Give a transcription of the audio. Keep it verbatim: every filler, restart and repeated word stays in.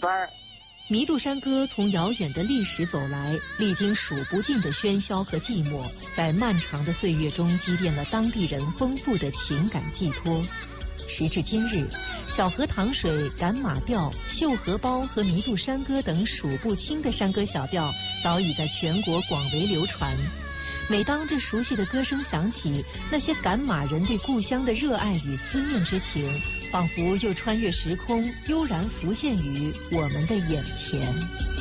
班。 弥渡山歌从遥远的历史走来，历经数不尽的喧嚣和寂寞，在漫长的岁月中积淀了当地人丰富的情感寄托。时至今日，小河淌水、赶马调、绣荷包和弥渡山歌等数不清的山歌小调早已在全国广为流传。每当这熟悉的歌声响起，那些赶马人对故乡的热爱与思念之情，仿佛又穿越时空，悠然浮现于我们的眼前。